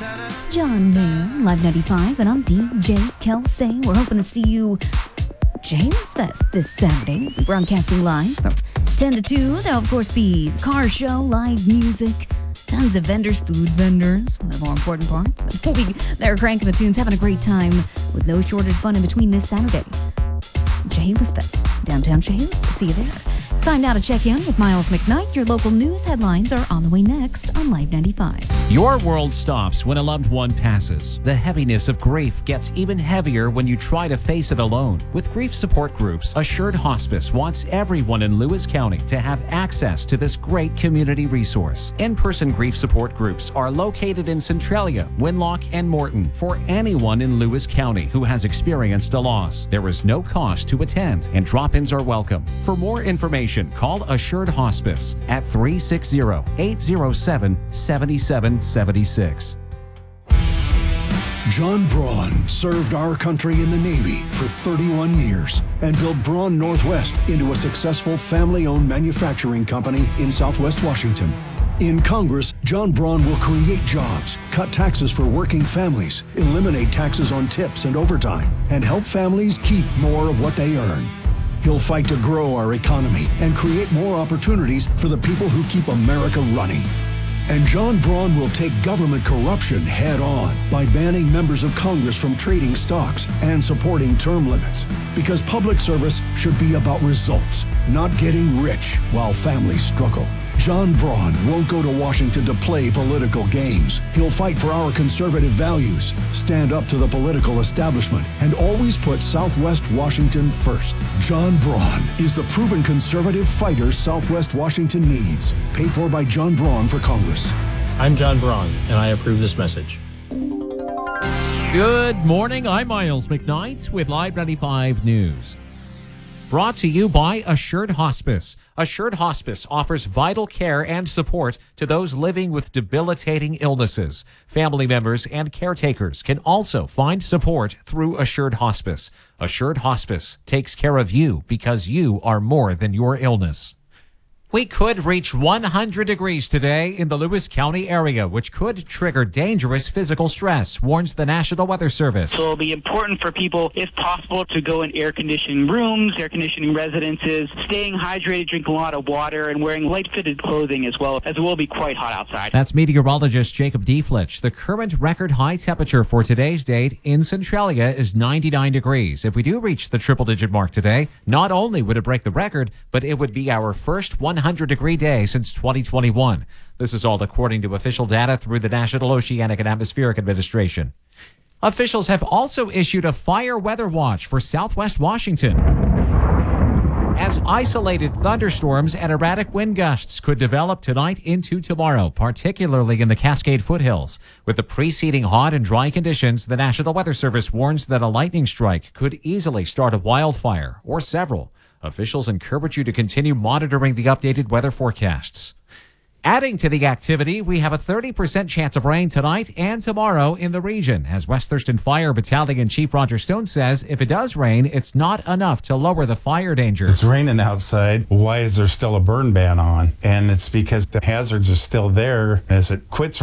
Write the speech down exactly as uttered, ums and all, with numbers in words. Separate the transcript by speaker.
Speaker 1: It's John Mayer, Live ninety-five, and I'm D J Kelsey. We're hoping to see you James Fest this Saturday. We'll be broadcasting live from ten to two. There'll, of course, be the car show, live music, tons of vendors, food vendors, one of the more important parts. But we'll be there cranking the tunes, having a great time with no shortage of fun in between this Saturday. Chehalis Fest, downtown Chehalis. We'll see you there. Time now to check in with Miles McKnight. Your local news headlines are on the way next on Live ninety-five.
Speaker 2: Your world stops when a loved one passes. The heaviness of grief gets even heavier when you try to face it alone. With grief support groups, Assured Hospice wants everyone in Lewis County to have access to this great community resource. In-person grief support groups are located in Centralia, Winlock, and Morton for anyone in Lewis County who has experienced a loss. There is no cost to attend, and drop-ins are welcome. For more information, call Assured Hospice at three six zero, eight zero seven, seven seven seven six.
Speaker 3: John Braun served our country in the Navy for thirty-one years and built Braun Northwest into a successful family-owned manufacturing company in Southwest Washington. In Congress, John Braun will create jobs, cut taxes for working families, eliminate taxes on tips and overtime, and help families keep more of what they earn. He'll fight to grow our economy and create more opportunities for the people who keep America running. And John Braun will take government corruption head on by banning members of Congress from trading stocks and supporting term limits. Because public service should be about results, not getting rich while families struggle. John Braun won't go to Washington to play political games. He'll fight for our conservative values, stand up to the political establishment, and always put Southwest Washington first. John Braun is the proven conservative fighter Southwest Washington needs. Paid for by John Braun for Congress.
Speaker 4: I'm John Braun, and I approve this message.
Speaker 2: Good morning. I'm Miles McKnight with Live ninety-five News. Brought to you by Assured Hospice. Assured Hospice offers vital care and support to those living with debilitating illnesses. Family members and caretakers can also find support through Assured Hospice. Assured Hospice takes care of you because you are more than your illness. We could reach one hundred degrees today in the Lewis County area, which could trigger dangerous physical stress, warns the National Weather Service.
Speaker 5: So it'll be important for people, if possible, to go in air-conditioned rooms, air-conditioning residences, staying hydrated, drinking a lot of water, and wearing light-fitted clothing as well, as it will be quite hot outside.
Speaker 2: That's meteorologist Jacob Deflitch. The current record high temperature for today's date in Centralia is ninety-nine degrees. If we do reach the triple-digit mark today, not only would it break the record, but it would be our first one hundred degree day since twenty twenty-one. This is all according to official data through the National Oceanic and Atmospheric Administration. Officials have also issued a fire weather watch for Southwest Washington, as isolated thunderstorms and erratic wind gusts could develop tonight into tomorrow, particularly in the Cascade foothills. With the preceding hot and dry conditions, the National Weather Service warns that a lightning strike could easily start a wildfire or several. Officials encourage you to continue monitoring the updated weather forecasts. Adding to the activity, we have a thirty percent chance of rain tonight and tomorrow in the region. As West Thurston Fire Battalion Chief Roger Stone says, if it does rain, it's not enough to lower the fire danger.
Speaker 6: It's raining outside. Why is there still a burn ban on? And it's because the hazards are still there. As it quits